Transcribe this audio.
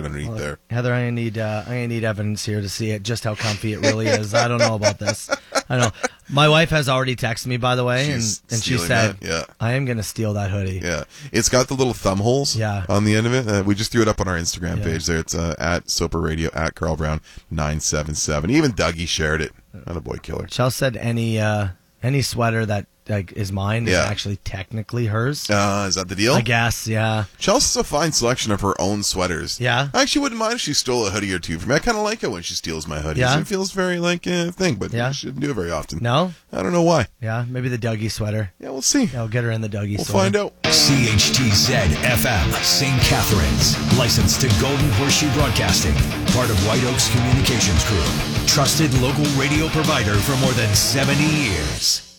t-shirt underneath there. Heather, I need evidence here to see it, just how comfy it really is. I don't know about this. I know. My wife has already texted me, by the way, and she said, I am going to steal that hoodie. Yeah. It's got the little thumb holes on the end of it. We just threw it up on our Instagram page there. It's at Soper Radio, at Carl Brown 977. Even Dougie shared it. Not a boy killer. Chelsea said any sweater that is mine is actually technically hers. Is that the deal? I guess, yeah. Chelsea's a fine selection of her own sweaters. Yeah. I actually wouldn't mind if she stole a hoodie or two from me. I kind of like it when she steals my hoodies. Yeah. It feels very like a thing, but she shouldn't do it very often. No? I don't know why. Yeah, maybe the Dougie sweater. Yeah, we'll see. I'll get her in the Dougie We'll sweater. find out. CHTZ FM, St. Catharines. Licensed to Golden Horseshoe Broadcasting. Part of White Oaks Communications Group. Trusted local radio provider for more than 70 years.